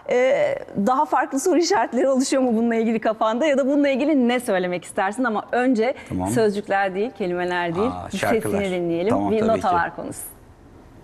daha farklı soru işaretleri oluşuyor mu bununla ilgili kafanda ya da bununla ilgili ne söylemek istersin? Ama önce sözcükler değil, kelimeler değil, şarkılar. sesini dinleyelim. Tamam, bir tabii ki. notalar konusu.